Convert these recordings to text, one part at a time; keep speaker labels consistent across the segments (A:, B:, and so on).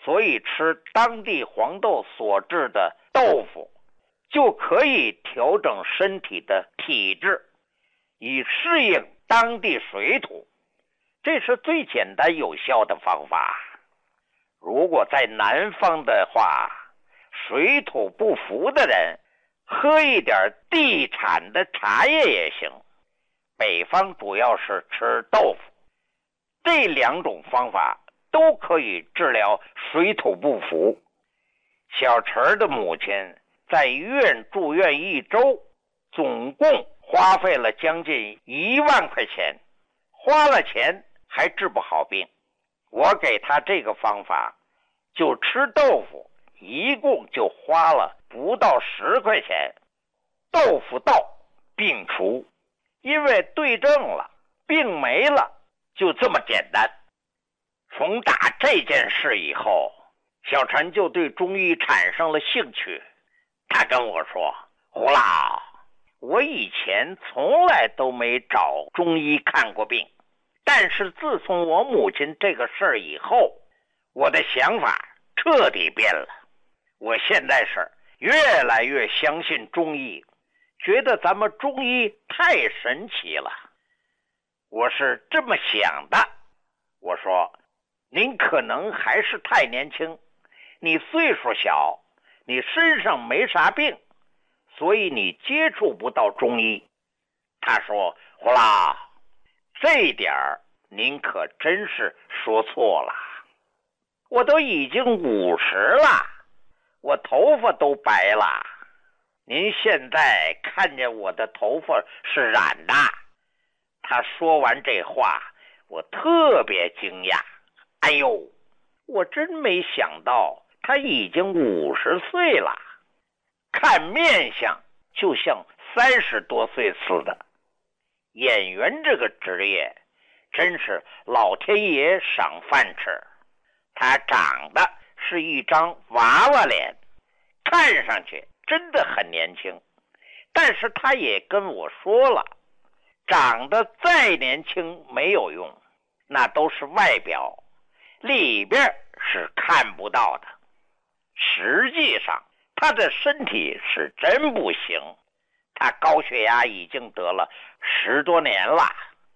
A: 所以吃当地黄豆所制的豆腐就可以调整身体的体质，以适应当地水土，这是最简单有效的方法。如果在南方的话，水土不服的人喝一点地产的茶叶也行。北方主要是吃豆腐，这两种方法都可以治疗水土不服。小陈的母亲在医院住院1周，总共花费了将近1万块钱，花了钱还治不好病。我给他这个方法，就吃豆腐，一共就花了不到10块钱。豆腐到，病除，因为对症了，病没了，就这么简单。从打这件事以后，小陈就对中医产生了兴趣。他跟我说，胡老，我以前从来都没找中医看过病，但是自从我母亲这个事儿以后，我的想法彻底变了。我现在是越来越相信中医，觉得咱们中医太神奇了。我是这么想的，我说，您可能还是太年轻，你岁数小，你身上没啥病，所以你接触不到中医。他说，胡老，这点您可真是说错了。我都已经50了，我头发都白了，您现在看见我的头发是染的。他说完这话，我特别惊讶。哎呦，我真没想到他已经50岁了，看面相就像30多岁似的。演员这个职业真是老天爷赏饭吃。他长得是一张娃娃脸，看上去真的很年轻，但是他也跟我说了，长得再年轻没有用，那都是外表，里边是看不到的。实际上他的身体是真不行，他高血压已经得了10多年了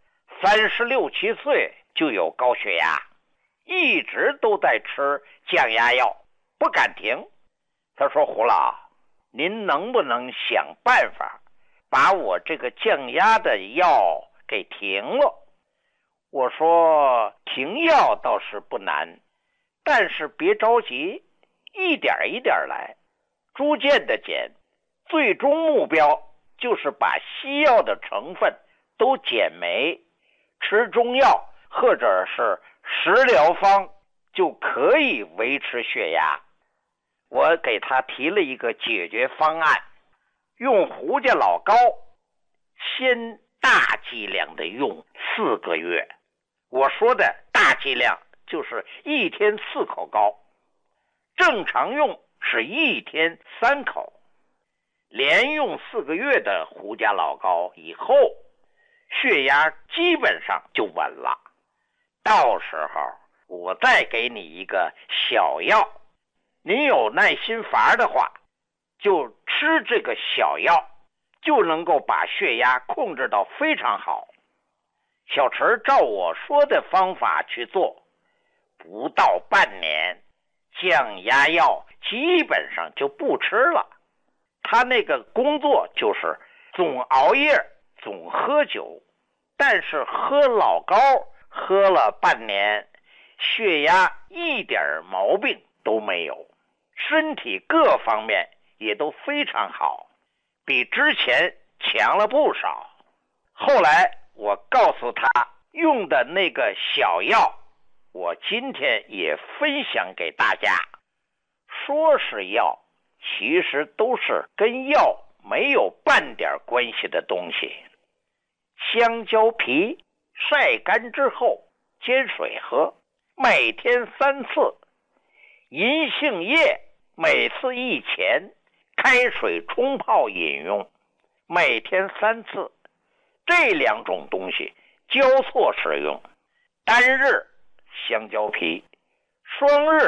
A: ，36、7岁就有高血压，一直都在吃降压药，不敢停。他说，胡老，您能不能想办法把我这个降压的药给停了？我说，停药倒是不难，但是别着急，一点一点来，逐渐的减，最终目标就是把西药的成分都减没，吃中药或者是食疗方就可以维持血压。我给他提了一个解决方案，用胡家老膏，先大剂量的用4个月。我说的大剂量就是1天4口膏，正常用是1天3口。连用4个月的胡家老膏以后，血压基本上就稳了。到时候我再给你一个小药，您有耐心法的话，就吃这个小药，就能够把血压控制到非常好。小陈照我说的方法去做，不到半年，降压药基本上就不吃了。他那个工作就是总熬夜，总喝酒，但是喝老膏喝了半年，血压一点毛病都没有，身体各方面也都非常好，比之前强了不少。后来我告诉他用的那个小药，我今天也分享给大家。说是药，其实都是跟药没有半点关系的东西。香蕉皮晒干之后煎水喝，每天3次。银杏叶每次1钱，开水冲泡饮用，每天3次。这2种东西交错使用，单日香蕉皮，双日